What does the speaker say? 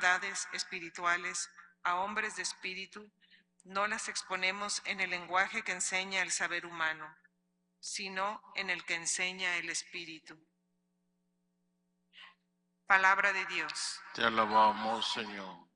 verdades espirituales a hombres de espíritu, no las exponemos en el lenguaje que enseña el saber humano, sino en el que enseña el Espíritu. Palabra de Dios. Te alabamos, Señor.